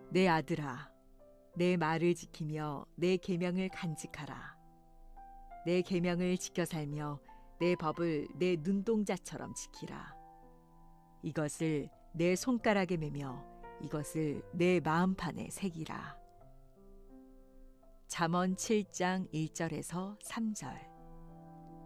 내 아들아, 내 말을 지키며 내 계명을 간직하라. 내 계명을 지켜 살며 내 법을 내 눈동자처럼 지키라. 이것을 내 손가락에 매며 이것을 내 마음판에 새기라. 잠언 7장 1절에서 3절.